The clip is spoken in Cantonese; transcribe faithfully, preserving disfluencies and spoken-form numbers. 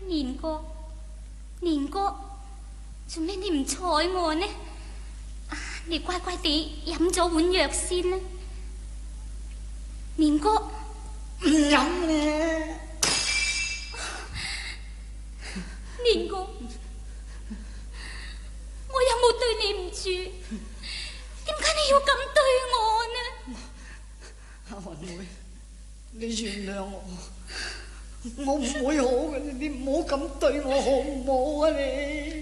年哥，年哥，做咩你唔睬我呢？啊，你乖乖地飲咗碗藥先啦。年哥， 唔飲咧。 年哥，我有冇對你唔住？點解你要咁對我呢？ 阿雲妹，你原諒我，我唔會好嘅，你唔好咁對我好唔好啊你？